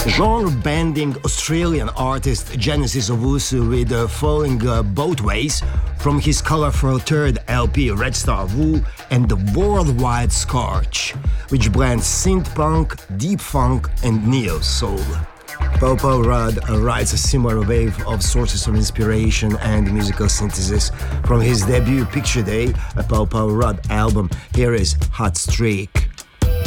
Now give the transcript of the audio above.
Genre-bending Australian artist Genesis Owusu with Falling Both Ways from his colorful third LP Red Star Woo and the Worldwide Scorch, which blends synth-punk, deep funk and neo-soul. Popo Rudd writes a similar wave of sources of inspiration and musical synthesis from his debut Picture Day, a Popo Rudd album. Here is Hot Streak.